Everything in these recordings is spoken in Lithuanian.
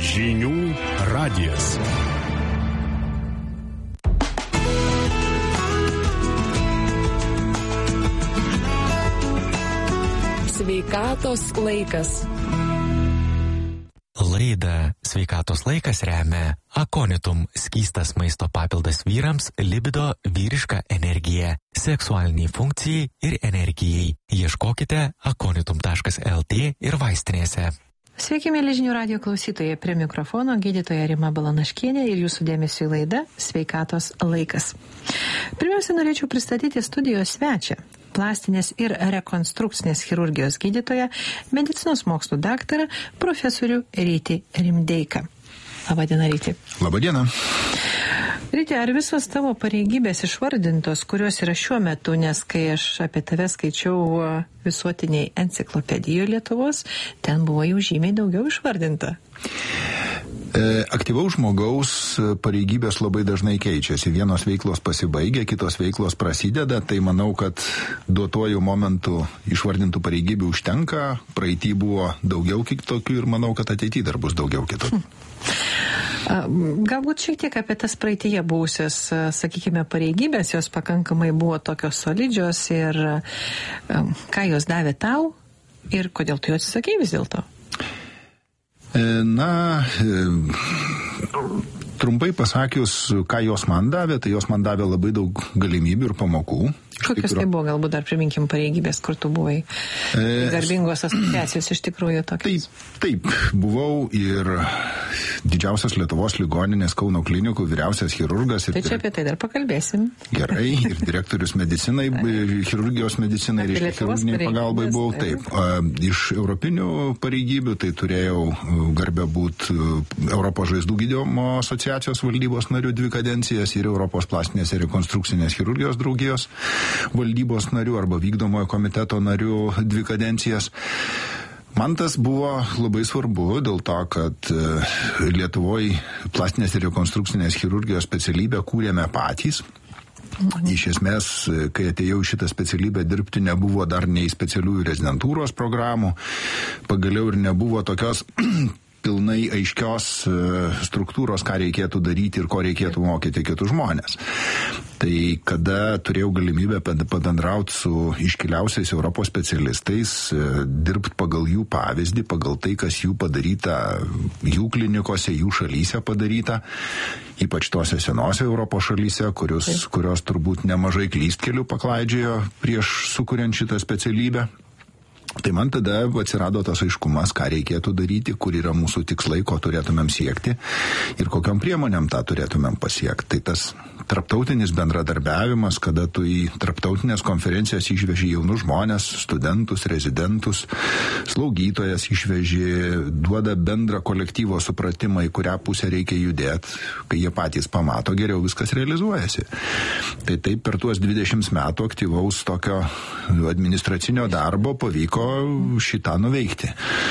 Žinių radijas. Sveikatos laikas. Laidą Sveikatos laikas remia Akonitum – skystas maisto papildas vyrams, libido, vyriška energija, seksualiniai funkcijai ir energijai. Ieškokite akonitum.lt ir vaistinėse. Sveiki, mėly Žinių radijo klausytojai, prie mikrofono gydytoja Rima Balanaškienė ir jūsų dėmesio į laidą Sveikatos laikas. Pirmiausia, norėčiau pristatyti studijos svečią, plastinės ir rekonstrukcinės chirurgijos gydytoją, medicinos mokslų daktarą, profesorių Rytį Rimdeiką. Labadiena, Ryti. Labadiena. Ryti, ar visos tavo pareigybės išvardintos, kurios yra šiuo metu, nes kai aš apie tave skaičiau visuotiniai enciklopedijoje Lietuvos, ten buvo jau žymiai daugiau išvardinta? Aktyvaus žmogaus pareigybės labai dažnai keičiasi. Vienos veiklos pasibaigia, kitos veiklos prasideda, tai manau, kad duotuoju momentu išvardintų pareigybių užtenka, praeity buvo daugiau kitokių ir manau, kad ateityje dar bus daugiau kitokių. Galbūt šiek tiek apie tas praeityje buvusias, sakykime, pareigybės, jos pakankamai buvo tokios solidžios ir ką jos davė tau ir kodėl tu jų atsisakei vis dėlto? Trumpai pasakius, ką jos man davė, tai jos man davė labai daug galimybių ir pamokų. Kokios tai buvo, galbūt dar priminkim pareigybės, kur tu buvai? Garbingos asociacijos iš tikrųjų tokios. Taip, buvau ir didžiausias Lietuvos ligoninės Kauno klinikų vyriausias chirurgas. Tai čia apie tai dar pakalbėsim. Gerai, ir direktorius medicinai, chirurgijos medicinai, reiškia chirurginiai pagalbai buvau. Taip, iš europinių pareigybių tai turėjau garbę būti Europos žaizdų gydymo asociacijos valdybos narių 2 kadencijas ir Europos plastinės ir rekonstrukcinės chirurgijos draugijos valdybos narių arba vykdomojo komiteto narių 2 kadencijas. Man tas buvo labai svarbu dėl to, kad Lietuvoje plastinės ir rekonstrukcinės chirurgijos specialybę kūrėme patys. Iš esmės, kai atėjau šitą specialybę dirbti, nebuvo dar nei specialiųjų rezidentūros programų, pagaliau ir nebuvo tokios pilnai aiškios struktūros, ką reikėtų daryti ir ko reikėtų mokyti kitus žmonės. Tai kada turėjau galimybę pabendrauti su iškiliausiais Europos specialistais, dirbti pagal jų pavyzdį, pagal tai, kas jų padaryta, jų klinikose, jų šalyse padaryta, ypač tose senose Europos šalyse, kurios turbūt nemažai klystkelių paklaidžiojo prieš sukuriant šitą specialybę. Tai man tada atsirado tas aiškumas, ką reikėtų daryti, kur yra mūsų tikslai, ko turėtumėm siekti ir kokiom priemonėm tą turėtumėm pasiekti. Tai tas tarptautinis bendradarbiavimas, kada tu į tarptautinės konferencijas išveži jaunus žmonės, studentus, rezidentus, slaugytojas išveži, duoda bendrą kolektyvo supratimą, į kurią pusę reikia judėti, kai jie patys pamato, geriau viskas realizuojasi. Tai taip per tuos 20 metų aktyvaus tokio administracinio darbo pavyko šitą nuveikti.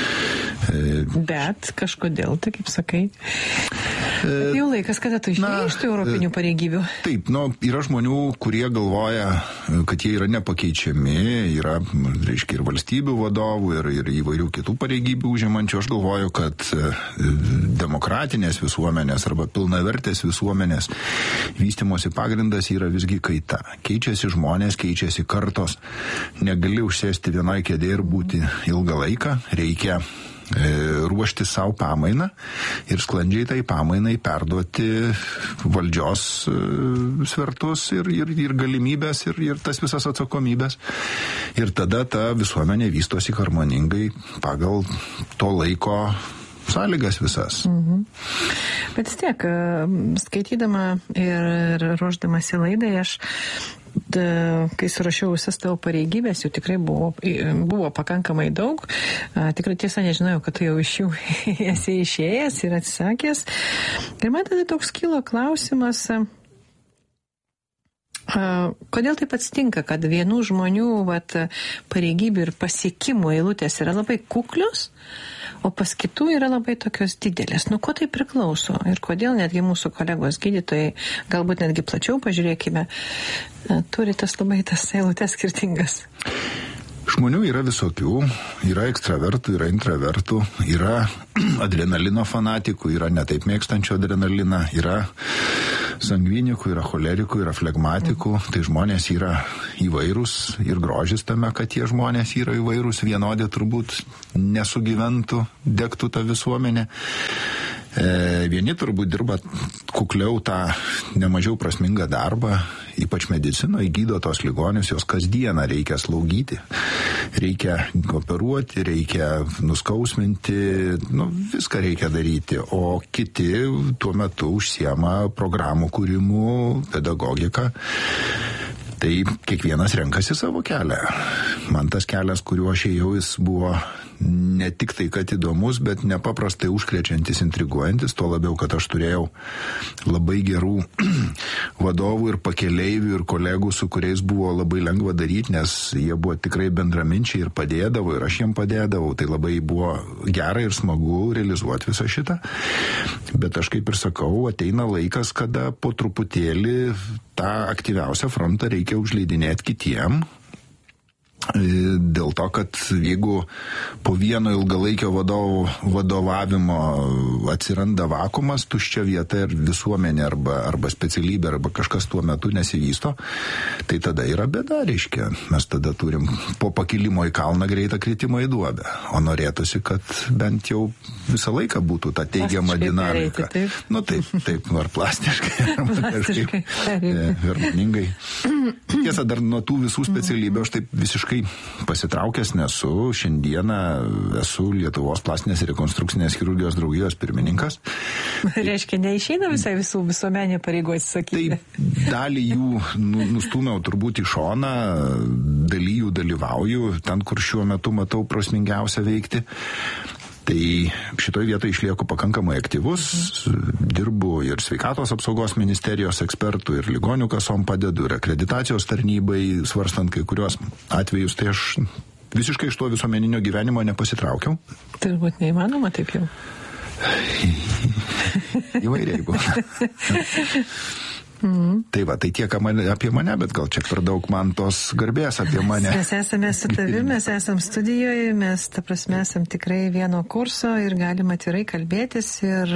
Bet kažkodėl, tai kaip sakai, jau laikas, kada tu išėjai iš tų europinių pareigybių. Taip, yra žmonių, kurie galvoja, kad jie yra nepakeičiami, yra, reiškia, ir valstybių vadovų, ir įvairių kitų pareigybių užimančių. Aš galvoju, kad demokratinės visuomenės arba pilnavertės visuomenės vystymosi pagrindas yra visgi kaita. Keičiasi žmonės, keičiasi kartos. Negali užsėsti vienai kėdėje ir būti ilgą laiką. Reikia ruošti savo pamainą ir sklandžiai tai pamainai perduoti valdžios svertus ir galimybės ir tas visas atsakomybės. Ir tada ta visuomenė vystosi harmoningai pagal to laiko sąlygas visas. Bet vis tiek, skaitydama ir ruošdamasi laidai, aš kai surašiau visas tavo pareigybės, jų tikrai buvo pakankamai daug. Tikrai tiesa, nežinojau, kad tu jau iš jų esi išėjęs ir atsisakęs. Ir man tada toks kilo klausimas, kodėl taip atsitinka, kad vienų žmonių pareigybių ir pasiekimų eilutės yra labai kuklios, o pas kitų yra labai tokios didelės. Ko tai priklauso ir kodėl netgi mūsų kolegos gydytojai, galbūt netgi plačiau pažiūrėkime, turi tas labai tas eilutės skirtingas? Žmonių yra visokių, yra ekstravertų, yra intravertų, yra adrenalino fanatikų, yra netaip mėgstančių adrenaliną, yra sangvinikų, yra cholerikų, yra flegmatikų, tai žmonės yra įvairūs ir grožis tame, kad tie žmonės yra įvairūs, vienodė turbūt nesugyventų, degtų tą visuomenę. Vieni turbūt dirba kukliau tą nemažiau prasmingą darbą, ypač medicinoje, gydo tos ligonius, jos kasdieną reikia slaugyti, reikia operuoti, reikia nuskausminti, viską reikia daryti, o kiti tuo metu užsiema programų kūrimu, pedagogiką. Tai kiekvienas renkasi savo kelią. Man tas kelias, kuriuo aš ėjau, jis buvo ne tik tai, kad įdomus, bet nepaprastai užkrečiantis, intriguojantis, tuo labiau, kad aš turėjau labai gerų vadovų ir pakeleivių ir kolegų, su kuriais buvo labai lengva daryti, nes jie buvo tikrai bendraminčiai ir padėdavo, ir aš jiem padėdavau. Tai labai buvo gera ir smagu realizuoti visą šitą. Bet aš kaip ir sakau, ateina laikas, kada po truputėlį tą aktyviausią frontą reikia užleidinėti kitiem. Dėl to, kad jeigu po vieno ilgalaikio vadovavimo atsiranda vakumas, tuščia vieta ir visuomenė arba specialybė arba kažkas tuo metu nesivysto, tai tada yra bėda, reiškia. Mes tada turim po pakilimo į kalną greitą kritimą į duobę. O norėtųsi, kad bent jau visą laiką būtų ta teigiama dinamika. Taip, ar plastiškai, arba kažkaip harmoningai. Tiesa, dar nuo tų visų specialybių aš taip visiškai pasitraukęs nesu. Šiandieną esu Lietuvos plastinės ir rekonstrukcinės chirurgijos draugijos pirmininkas. Reiškia, neišeina visų visuomenė pareigų atsisakyti. Tai dalį jų nustūmiau turbūt į šoną, dalį jų dalyvauju, ten, kur šiuo metu matau prasmingiausia veikti. Tai šitoj vietoje išlieku pakankamai aktyvus, dirbu ir sveikatos apsaugos ministerijos ekspertų, ir ligonių kasom padedu, ir akreditacijos tarnybai, svarstant kai kurios atvejus, tai aš visiškai iš to visuomeninio gyvenimo nepasitraukiau. Turbūt neįmanoma taip jau. Įvairiai buvo. Tai va, tai tiek apie mane, bet gal čia per daug man tos garbės apie mane. Mes esame su tavimi, mes esam studijoje, mes, ta prasme, esam tikrai vieno kurso ir galim atvirai kalbėtis ir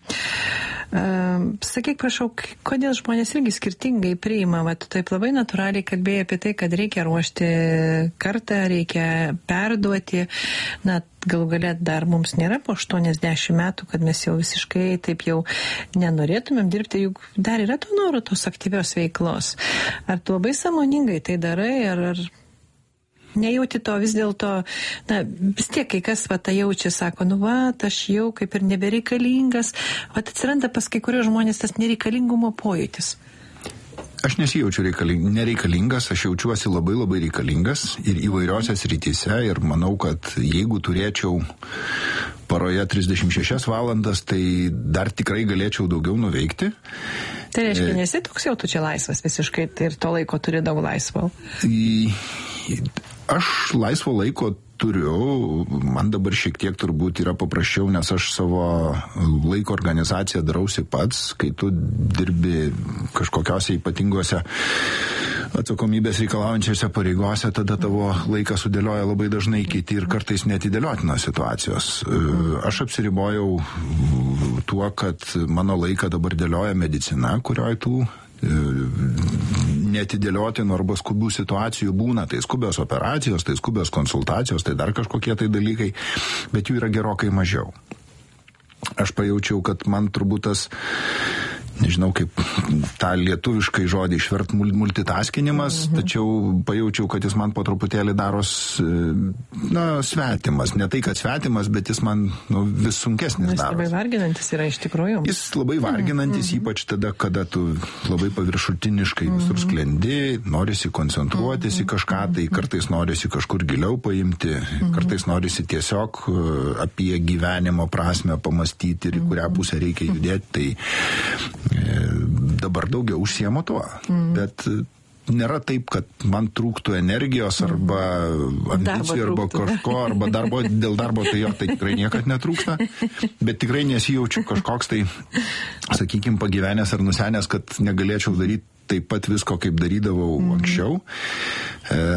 sakyk, prašau, kodėl žmonės irgi skirtingai priima, va, tu taip labai natūraliai kalbėjai apie tai, kad reikia ruošti kartą, reikia perduoti, galų galia dar mums nėra po 80 metų, kad mes jau visiškai taip jau nenorėtumėm dirbti, juk dar yra to noro tos aktyvios veiklos. Ar tu labai sąmoningai tai darai, ar nejauti to vis dėlto, vis tiek kai kas tą jaučia, sako, aš jau kaip ir nebereikalingas, atsiranda pas kai kurios žmonės tas nereikalingumo pojūtis. Aš nesijaučiu nereikalingas, aš jaučiuosi labai labai reikalingas ir įvairiose srityse ir manau, kad jeigu turėčiau paroje 36 valandas, tai dar tikrai galėčiau daugiau nuveikti. Tai reiškia, nesi toks jau tu čia laisvas visiškai ir to laiko turi daug laisvo? Aš laisvo laiko turiu, man dabar šiek tiek turbūt yra paprasčiau, nes aš savo laiko organizaciją darausi pats, kai tu dirbi kažkokiose ypatingose atsakomybės reikalaujančiose pareigose, tada tavo laiką sudėlioja labai dažnai kiti ir kartais netidėliotinos situacijos. Aš apsiribojau tuo, kad mano laiką dabar dėlioja medicina, kurioje tų neatidėliotinų arba skubių situacijų būna, tai skubios operacijos, tai skubios konsultacijos, tai dar kažkokie tai dalykai, bet jų yra gerokai mažiau. Aš pajaučiau, kad man turbūt tas, nežinau kaip tą lietuviškai žodį išvert multitaskinimas, tačiau pajaučiau, kad jis man po truputėlį daros svetimas. Ne tai, kad svetimas, bet jis man vis sunkesnis daros. Jis labai varginantis yra iš tikrųjų. Jis labai varginantis, ypač tada, kada tu labai paviršutiniškai visur sklendi, norisi koncentruotis į kažką, tai kartais norisi kažkur giliau paimti, kartais norisi tiesiog apie gyvenimo prasmę pamastyti ir į kurią pusę reikia judėti, tai dabar daugiau užsiemo tuo, bet nėra taip, kad man trūktų energijos arba ambicijų arba kažko, arba dėl darbo tai jo tai tikrai niekad netrūksta, bet tikrai nesijaučiu kažkoks tai, sakykime, pagyvenęs ar nusenęs, kad negalėčiau daryti taip pat visko, kaip darydavau anksčiau.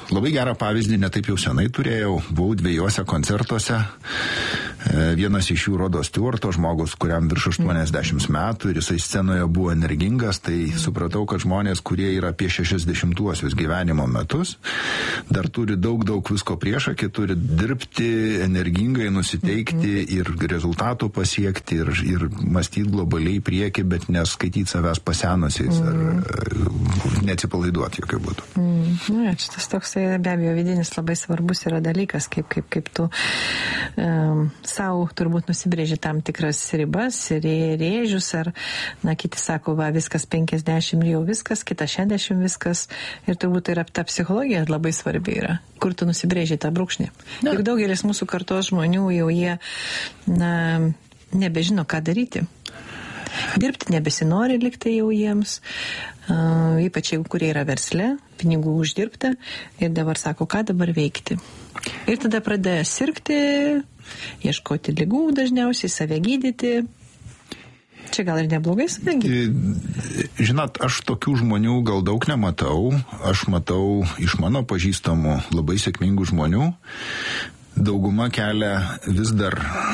Labai gerą pavyzdį netaip jau senai turėjau. Buvau 2 koncertuose. Vienas iš jų Rodo Stewarto, žmogus, kuriam virš 80 metų ir jisai scenoje buvo energingas, tai supratau, kad žmonės, kurie yra apie 60-uosius gyvenimo metus, dar turi daug visko priešakį, turi dirbti energingai, nusiteikti ir rezultatų pasiekti ir mąstyti globaliai prieki, bet neskaityti savęs pasenusiais ar neatsipalaiduoti jokių būdų. Šitas toks be abejo vidinis labai svarbus yra dalykas, kaip tu savo turbūt nusibrėži tam tikras ribas, rėžius, ar, kiti sako, viskas 50 jau viskas, kita 60 viskas, ir turbūt ir ta psichologija labai svarbi yra, kur tu nusibrėži tą brūkšnį. Juk daugelis mūsų kartos žmonių jau jie, nebežino, ką daryti. Dirbti nebesinori likti jau jiems, ypač jeigu kurie yra versle, pinigų uždirbta, ir dabar sako, ką dabar veikti. Ir tada pradėjo sirgti, ieškoti ligų dažniausiai, save gydyti. Čia gal ir neblogai save gydyti? Žinot, aš tokių žmonių gal daug nematau. Aš matau iš mano pažįstamų labai sėkmingų žmonių. Dauguma kelia vis dar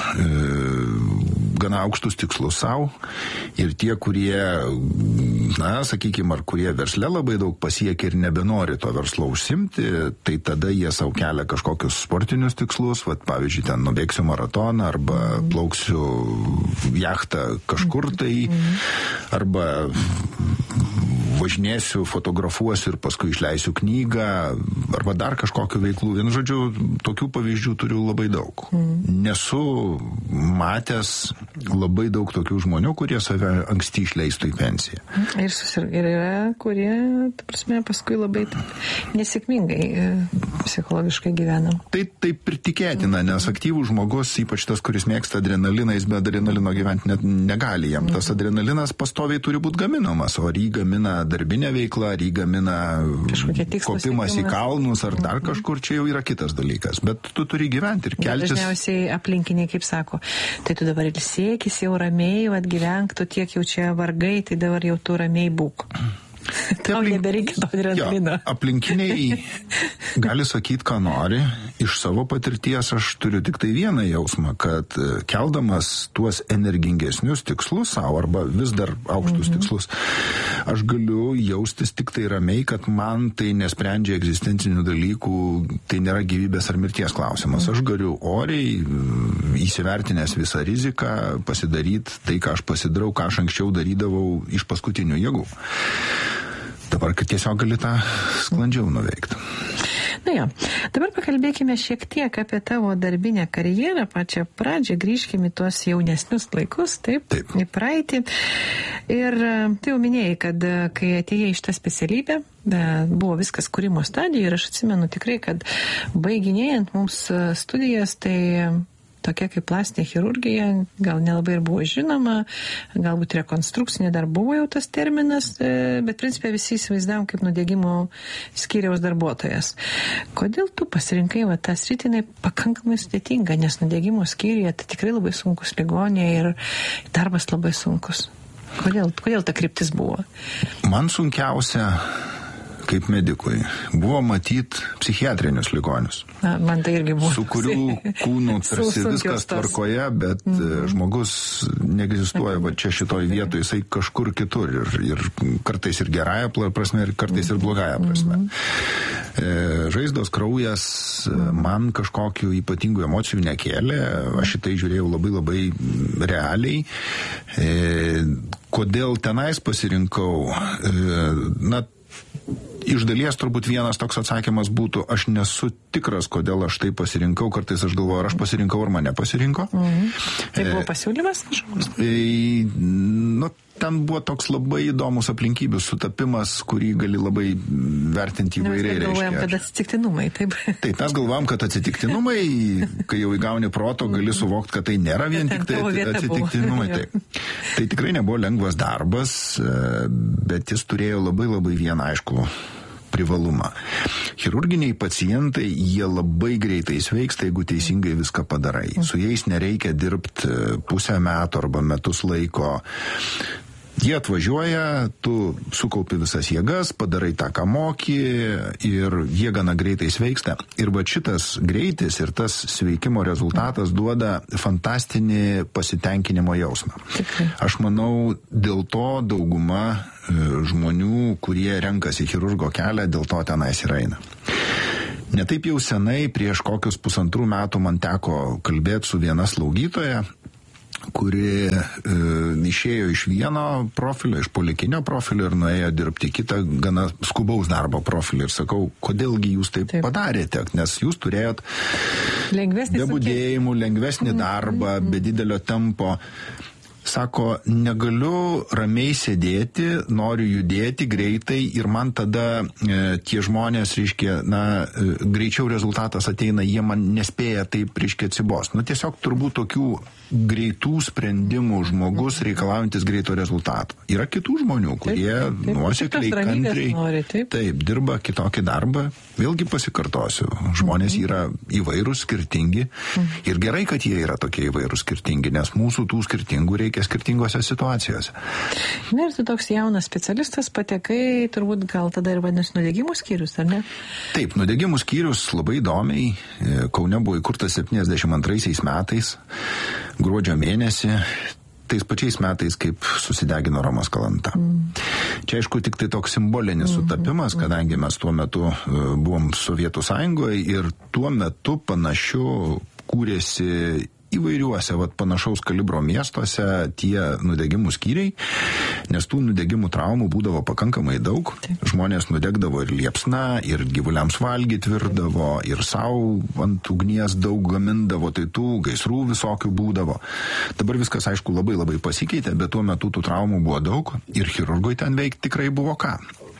gana aukštus tikslus savo, ir tie, kurie, sakykime, ar kurie versle labai daug pasiekia ir nebenori to verslo užsimti, tai tada jie savo kelia kažkokius sportinius tikslus, pavyzdžiui, ten nubėgsiu maratoną, arba plauksiu jachtą kažkur tai, arba važinėsiu, fotografuosiu ir paskui išleisiu knygą, arba dar kažkokiu veiklų. Vienu žodžiu, tokių pavyzdžių turiu labai daug. Nesu matęs labai daug tokių žmonių, kurie save anksti išleistų į pensiją. Ir yra, kurie, paskui labai nesėkmingai psichologiškai gyvena. Tai taip ir tikėtina, nes aktyvus žmogus, ypač tas, kuris mėgsta adrenaliną, jis be adrenalino gyventi negali. Jam tas adrenalinas pastoviai turi būti gaminamas, o ar jį gamina darbinė veikla, ar jį gamina kopimas į kalnus, ar dar kažkur, čia jau yra kitas dalykas. Bet tu turi gyventi ir keltis. Dažniausiai aplinkiniai, kaip sako, tai tu dabar ilsėkis jau ramiai, gyvenk, tu tiek jau čia vargai, tai dabar jau tu ramiai būk. Tau nebereikia to adrenalino. Aplinkiniai gali sakyti, ką nori. Iš savo patirties aš turiu tik tai vieną jausmą, kad keldamas tuos energingesnius tikslus savo, arba vis dar aukštus tikslus, aš galiu jaustis tik tai ramiai, kad man tai nesprendžia egzistencinių dalykų, tai nėra gyvybės ar mirties klausimas. Aš galiu oriai, įsivertinęs visą riziką, pasidaryti tai, ką aš pasidarau, ką aš anksčiau darydavau iš paskutinių jėgų. Dabar, kad tiesiog gali tą sklandžiau nuveikti. Dabar pakalbėkime šiek tiek apie tavo darbinę karjerą, pačią pradžią, grįžkime į tuos jaunesnius laikus, taip. Į praeitį. Ir tai jau minėjai, kad kai atėjai iš tą specialybę, buvo viskas kūrimo stadijoje, ir aš atsimenu tikrai, kad baiginėjant mums studijas, tai tokia kaip plastinė chirurgija, gal nelabai ir buvo žinoma, galbūt rekonstrukcinė dar buvo jau tas terminas, bet principė visi įsivaizdavom kaip nudegimo skyriaus darbuotojas. Kodėl tu pasirinkai tą sritį pakankamai sudėtinga, nes nudegimo skyriuje tai tikrai labai sunkus ligonė ir darbas labai sunkus. Kodėl ta kryptis buvo? Man sunkiausia kaip medikui buvo matyti psichiatrinius ligonius. Man tai irgi buvo. Su kurių kūnų tarsi viskas tvarkoje, bet žmogus neegzistuoja čia šitoj vietoje, jisai kažkur kitur ir kartais ir gerąją prasme, ir kartais ir blogąją prasme. Žaizdos, kraujas man kažkokių ypatingų emocijų nekėlė, aš šitai žiūrėjau labai realiai. Kodėl tenais pasirinkau? Iš dalies turbūt vienas toks atsakymas būtų, aš nesu tikras, kodėl aš tai pasirinkau. Kartais aš galvoju, ar aš pasirinkau, ar mane pasirinko. Tai buvo pasiūlymas kažkoks? Ten buvo toks labai įdomus aplinkybių sutapimas, kurį gali labai vertinti įvairiai. Mes galvojam, kad atsitiktinumai, taip. Taip, mes galvojam, kad atsitiktinumai, kai jau įgauni proto, gali suvokti, kad tai nėra vien tik tai atsitiktinumai. Taip. Tai tikrai nebuvo lengvas darbas, bet jis turėjo labai vieną aišku privalumą. Chirurginiai pacientai, jie labai greitai sveiksta, jeigu teisingai viską padarai. Su jais nereikia dirbti pusę metų arba metus laiko. Jie atvažiuoja, tu sukaupi visas jėgas, padarai tą, ką moki ir jie gana greitai sveiksta. Ir va šitas greitis ir tas sveikimo rezultatas duoda fantastinį pasitenkinimo jausmą. Aš manau, dėl to dauguma žmonių, kurie renkasi chirurgo kelią, dėl to tenais ir eina. Netaip jau senai, prieš kokius 1,5 metų man teko kalbėti su viena slaugytoja, kuri išėjo iš vieno profilio, iš polikinio profilio ir nuėjo dirbti kitą gana skubaus darbo profilį. Ir sakau, kodėlgi jūs taip padarėte, nes jūs turėjot be budėjimų, lengvesnį darbą, be didelio tempo. Sako, negaliu ramiai sėdėti, noriu judėti greitai ir man tada tie žmonės, reiškia, greičiau rezultatas ateina, jie man nespėja taip, reiškia, atsibos. Tiesiog turbūt tokių greitų sprendimų žmogus reikalaujantis greito rezultato. Yra kitų žmonių, kurie nuosekliai, kantriai, taip, dirba kitokį darbą. Vėlgi pasikartosiu, žmonės yra įvairūs, skirtingi ir gerai, kad jie yra tokie įvairūs, skirtingi, nes mūsų tų skirtingų reikia skirtingose situacijose. Na ir tu toks jaunas specialistas patekai, turbūt gal tada ir vadinasi nudegimų skyrius, ar ne? Taip, nudegimų skyrius labai įdomiai. Kaune buvo įkurtas 72 metais, gruodžio mėnesį, tais pačiais metais, kaip susidegino Romas Kalanta. Čia, aišku, tik tai toks simbolinis sutapimas, kadangi mes tuo metu buvom Sovietų Sąjungoje ir tuo metu panašiu kūrėsi įvairiuose panašaus kalibro miestuose tie nudegimų skyriai, nes tų nudegimų traumų būdavo pakankamai daug. Žmonės nudegdavo ir liepsna, ir gyvuliams valgyti virdavo, ir savo ant ugnies daug gamindavo, tai tų gaisrų visokių būdavo. Dabar viskas, aišku, labai labai pasikeitė, bet tuo metu tų traumų buvo daug ir chirurgui ten veikti tikrai buvo ką.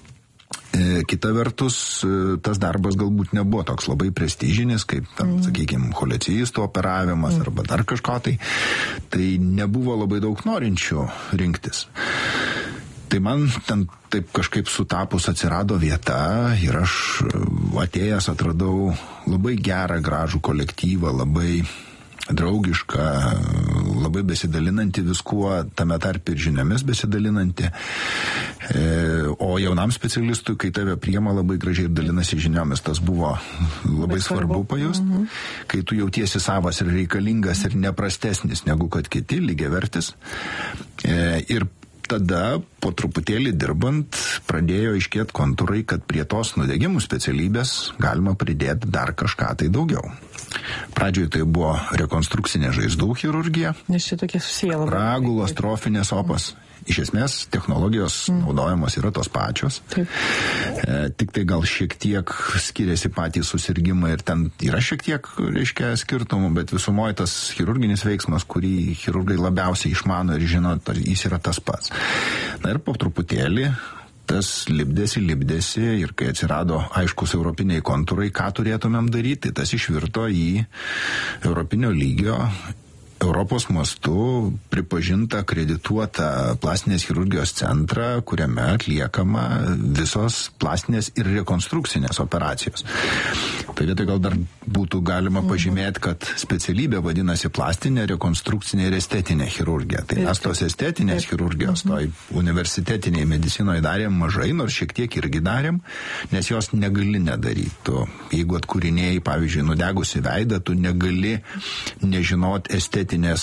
Kita vertus, tas darbas galbūt nebuvo toks labai prestižinis, kaip, sakykime, cholecistų operavimas arba dar kažko tai. Tai nebuvo labai daug norinčių rinktis. Tai man ten taip kažkaip sutapus atsirado vieta ir aš atėjęs atradau labai gerą, gražų kolektyvą, labai draugišką, labai besidalinanti viskuo, tame tarp ir žiniomis besidalinanti. O jaunam specialistui, kai tave priema, labai gražiai dalinasi žiniomis, tas buvo labai svarbu pajust, kai tu jautiesi savas ir reikalingas ir neprastesnis negu kad kiti, lygiavertis. Ir tada, po truputėlį dirbant, pradėjo aiškėti kontūrai, kad prie tos nudegimų specialybės galima pridėti dar kažką tai daugiau. Pradžioje tai buvo rekonstrukcinė žaizdų chirurgija, ragulos, trofinės opas. Iš esmės, technologijos naudojamos yra tos pačios. Tik tai gal šiek tiek skiriasi patys susirgymai ir ten yra šiek tiek, reiškia, skirtumų, bet visumoje tas chirurginis veiksmas, kurį chirurgai labiausiai išmano ir žino, jis yra tas pats. Na ir po truputėlį tas lipdėsi ir kai atsirado aiškus europiniai kontūrai, ką turėtumėm daryti, tas išvirto į europinio lygio Europos mastu pripažinta, akredituota plastinės chirurgijos centrą, kuriame atliekama visos plastinės ir rekonstrukcinės operacijos. Tai vietoj gal dar būtų galima pažymėti, kad specialybė vadinasi plastinė, rekonstrukcinė ir estetinė chirurgija. Tai mes tos estetinės chirurgijos toj universitetiniai medicinoje darėm mažai, nors šiek tiek irgi darėm, nes jos negali nedaryti. Tu, jeigu atkūrinėjai, pavyzdžiui, nudegusi veidą, tu negali nežinot estetinės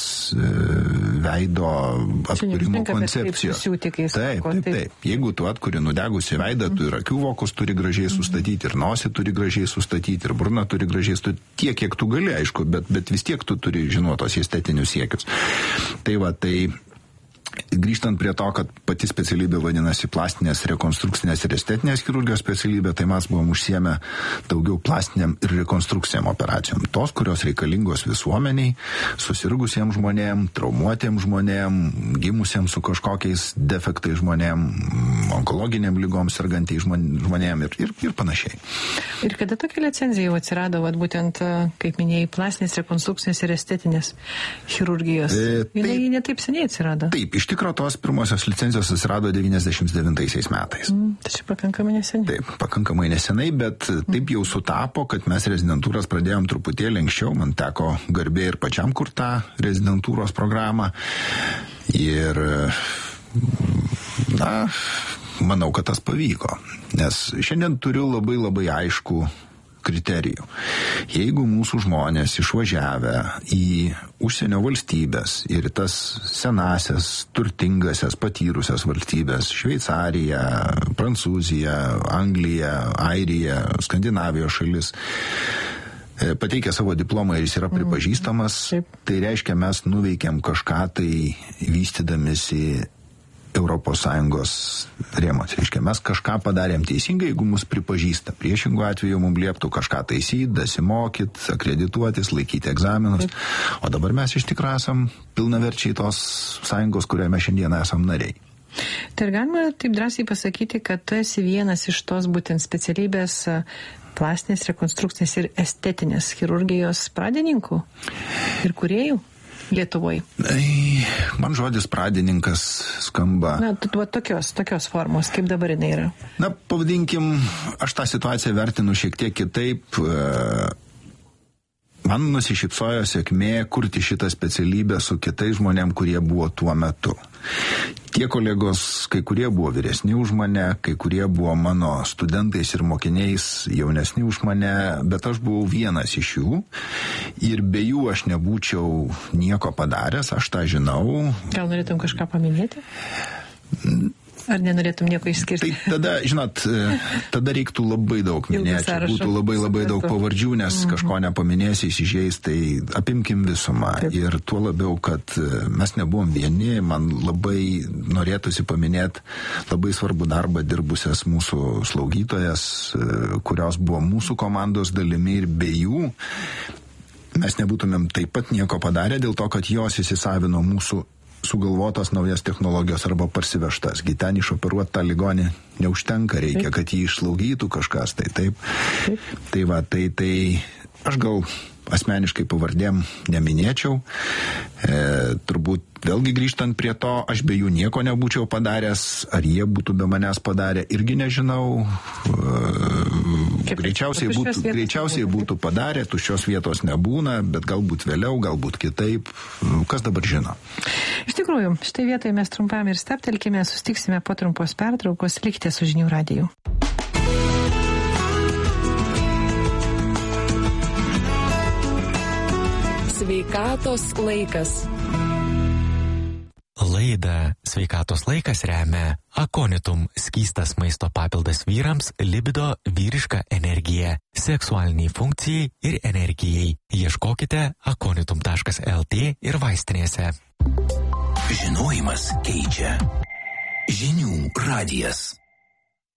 veido atkūrimo koncepcijos. Taip. Jeigu tu atkuri nudegusi veidą, tu ir akių vokus turi gražiai sustatyti, ir nosį turi gražiai sustatyti, ir burną turi gražiai sustatyti, tiek, kiek tu gali, aišku, bet vis tiek tu turi žinoti tos estetinius siekius. Tai grįžtant prie to, kad pati specialybė vadinasi plastinės, rekonstrukcinės ir estetinės chirurgijos specialybė, tai mes buvom užsiėmę daugiau plastiniam ir rekonstrukcijam operacijom. Tos, kurios reikalingos visuomeniai, susirgusiems žmonėm, traumuotiems žmonėm, gimusiems su kažkokiais defektais žmonėm, onkologiniam lygom sergantiai žmonėm ir panašiai. Ir kada tokia licenzija jau atsirado, būtent, kaip minėjai, plastinės, rekonstrukcinės ir estetinės chirurgijos? Jinai netaip seniai atsirado. Taip, iš tikro tos pirmosios licenzijos atsirado 99 metais. Tai čia pakankamai neseniai. Taip, pakankamai nesenai, bet taip jau sutapo, kad mes rezidentūras pradėjom truputėlį anksčiau. Man teko garbė ir pačiam kur tą rezidentūros programą. Ir Na, manau, kad tas pavyko, nes šiandien turiu labai labai aišku kriterijų. Jeigu mūsų žmonės išvažiavę į užsienio valstybės ir tas senasias, turtingasias, patyrusias valstybės, Šveicariją, Prancūziją, Angliją, Airiją, Skandinavijos šalis, pateikia savo diplomą ir jis yra pripažįstamas, tai reiškia, mes nuveikėm kažką tai vystydamėsi ES rėmos. Reiškia, mes kažką padarėm teisingai, jeigu mus pripažįsta. Priešingų atveju mums lieptų kažką taisyti, dasimokyti, akredituotis, laikyti egzaminus. O dabar mes iš tikrųjų esam pilnaverčiai tos sąjungos, kurioje mes šiandieną esam nariai. Tai ar galima taip drąsiai pasakyti, kad tu esi vienas iš tos būtent specialybės plastinės, rekonstrukcinės ir estetinės chirurgijos pradininkų ir kūrėjų Lietuvoje? Man žodis pradininkas skamba... Na, tokios formos, kaip dabar jinai yra. Na, pavadinkim, aš tą situaciją vertinu šiek tiek kitaip. Man nusišypsojo sėkmė kurti šitą specialybę su kitais žmonėm, kurie buvo tuo metu. Tie kolegos, kai kurie buvo vyresni už mane, kai kurie buvo mano studentais ir mokiniais jaunesni už mane, bet aš buvau vienas iš jų ir be jų aš nebūčiau nieko padaręs, aš tą žinau. Gal norėtum kažką paminėti? Ar nenorėtum nieko išskirti? Tai tada, žinot, tada reiktų labai daug minėti, būtų labai daug pavardžių, nes kažko nepaminėsi, įsižeis, tai apimkim visumą. Taip. Ir tuo labiau, kad mes nebuvom vieni, man labai norėtųsi paminėti labai svarbų darbą dirbusias mūsų slaugytojas, kurios buvo mūsų komandos dalimi ir be jų mes nebūtumėm taip pat nieko padarę, dėl to, kad jos įsisavino mūsų sugalvotos naujas technologijos arba parsivežtas. Ten išoperuoti tą ligonį neužtenka, reikia, kad jį išslaugytų kažkas. Taip. Tai va, tai aš gal asmeniškai pavardėm neminėčiau. Turbūt vėlgi grįžtant prie to, aš be jų nieko nebūčiau padaręs, ar jie būtų be manęs padarę, irgi nežinau. Greičiausiai būtų padarę, tuščios vietos nebūna, bet galbūt vėliau, galbūt kitaip. Kas dabar žino? Iš tikrųjų, štai vietoje mes trumpam ir stabtelkime, sustiksime po trumpos pertraukos, likite su Žinių radiju. Sveikatos laikas. Laidą Sveikatos laikas remia Akonitum skystas maisto papildas vyrams, libido, vyriška energija, seksualiniai funkcijai ir energijai. Ieškokite akonitum.lt ir vaistinėse. Žinojimas keičia. Žinių radijas.